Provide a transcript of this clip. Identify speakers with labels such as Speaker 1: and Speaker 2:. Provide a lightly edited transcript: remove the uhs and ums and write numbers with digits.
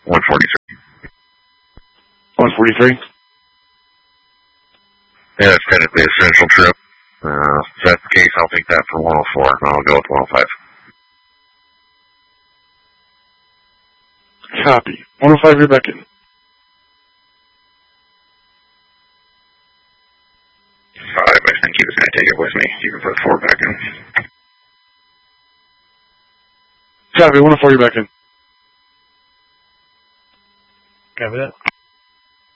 Speaker 1: 143.
Speaker 2: 143?
Speaker 1: Yeah, it's technically a central trip. If that's the case, I'll take that for 104, and I'll go with 105.
Speaker 2: Copy. 105, you're back in.
Speaker 1: 5, I think he was going to take it with me. You can put 4 back in.
Speaker 2: Copy. 104, you're back in.
Speaker 3: Copy that.